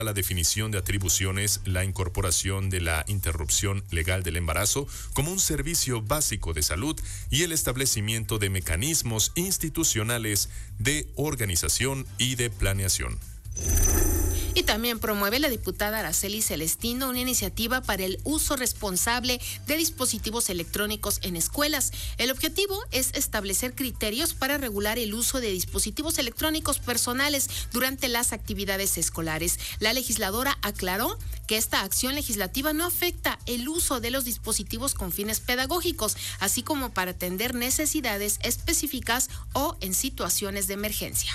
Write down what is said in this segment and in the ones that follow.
la definición de atribuciones, la incorporación de la interrupción legal del embarazo como un servicio básico de salud y el establecimiento de mecanismos institucionales de organización y de planeación. Y también promueve la diputada Araceli Celestino una iniciativa para el uso responsable de dispositivos electrónicos en escuelas. El objetivo es establecer criterios para regular el uso de dispositivos electrónicos personales durante las actividades escolares. La legisladora aclaró que esta acción legislativa no afecta el uso de los dispositivos con fines pedagógicos, así como para atender necesidades específicas o en situaciones de emergencia.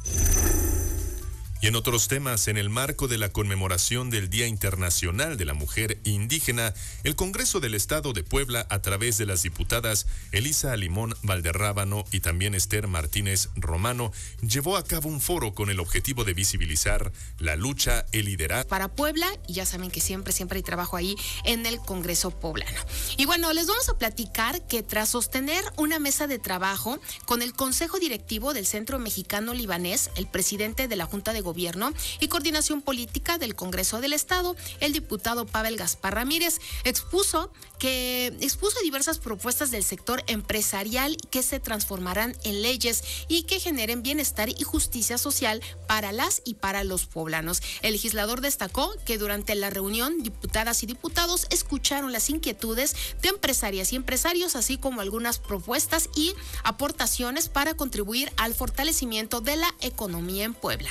Y en otros temas, en el marco de la conmemoración del Día Internacional de la Mujer Indígena, el Congreso del Estado de Puebla, a través de las diputadas Elisa Limón Valderrábano y también Esther Martínez Romano, llevó a cabo un foro con el objetivo de visibilizar la lucha, el liderazgo. Para Puebla, y ya saben que siempre hay trabajo ahí en el Congreso poblano. Y bueno, les vamos a platicar que tras sostener una mesa de trabajo con el Consejo Directivo del Centro Mexicano Libanés, el presidente de la Junta de Gobierno y Coordinación Política del Congreso del Estado, el diputado Pavel Gaspar Ramírez, expuso diversas propuestas del sector empresarial que se transformarán en leyes y que generen bienestar y justicia social para las y para los poblanos. El legislador destacó que durante la reunión, diputadas y diputados escucharon las inquietudes de empresarias y empresarios, así como algunas propuestas y aportaciones para contribuir al fortalecimiento de la economía en Puebla.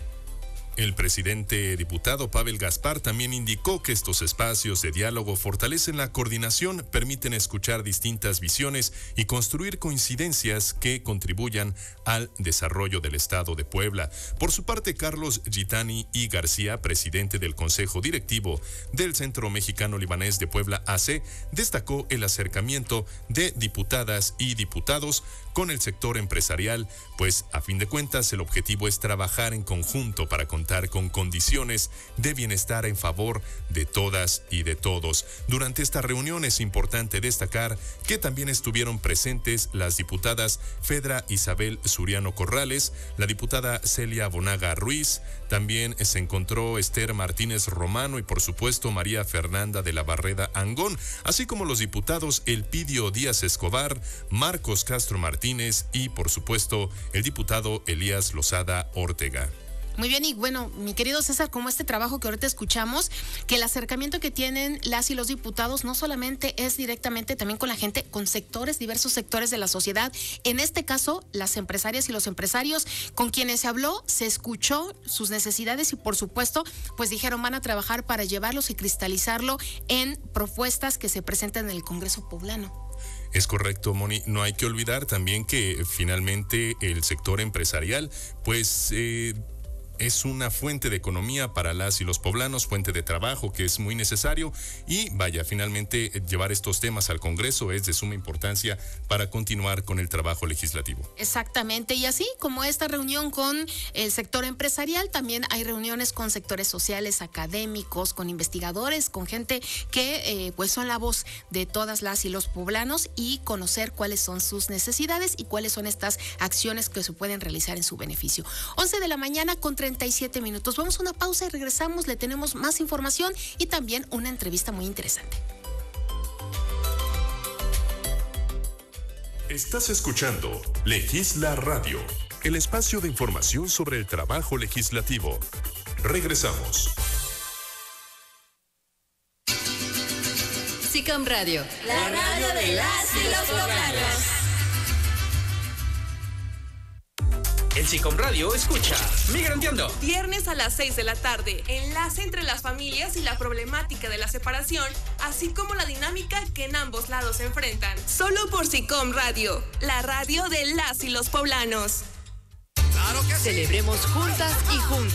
El presidente diputado Pavel Gaspar también indicó que estos espacios de diálogo fortalecen la coordinación, permiten escuchar distintas visiones y construir coincidencias que contribuyan al desarrollo del Estado de Puebla. Por su parte, Carlos Gitani y García, presidente del Consejo Directivo del Centro Mexicano Libanés de Puebla AC, destacó el acercamiento de diputadas y diputados con el sector empresarial, pues a fin de cuentas el objetivo es trabajar en conjunto para contar con condiciones de bienestar en favor de todas y de todos. Durante esta reunión es importante destacar que también estuvieron presentes las diputadas Fedra Isabel Suriano Corrales, la diputada Celia Bonaga Ruiz, también se encontró Esther Martínez Romano y por supuesto María Fernanda de la Barreda Angón, así como los diputados Elpidio Díaz Escobar, Marcos Castro Martínez y por supuesto el diputado Elías Lozada Ortega. Muy bien, y bueno, mi querido César, como este trabajo que ahorita escuchamos, que el acercamiento que tienen las y los diputados no solamente es directamente también con la gente, con sectores, diversos sectores de la sociedad, en este caso, las empresarias y los empresarios con quienes se habló, se escuchó sus necesidades y por supuesto, pues dijeron van a trabajar para llevarlos y cristalizarlo en propuestas que se presenten en el Congreso poblano. Es correcto, Moni. No hay que olvidar también que finalmente el sector empresarial, pues es una fuente de economía para las y los poblanos, fuente de trabajo que es muy necesario y vaya, finalmente llevar estos temas al Congreso es de suma importancia para continuar con el trabajo legislativo. Exactamente, y así como esta reunión con el sector empresarial, también hay reuniones con sectores sociales, académicos, con investigadores, con gente que pues son la voz de todas las y los poblanos y conocer cuáles son sus necesidades y cuáles son estas acciones que se pueden realizar en su beneficio. 11 de la mañana con 37 minutos. Vamos a una pausa y regresamos. Le tenemos más información y también una entrevista muy interesante. Estás escuchando Legisla Radio, el espacio de información sobre el trabajo legislativo. Regresamos. SICOM Radio, la radio de las y los poblanos. En SICOM Radio escucha Migranteando. Viernes a las 6 de la tarde. Enlace entre las familias y la problemática de la separación, así como la dinámica que en ambos lados se enfrentan. Solo por SICOM Radio, la radio de las y los poblanos. Claro que sí. Celebremos juntas y juntos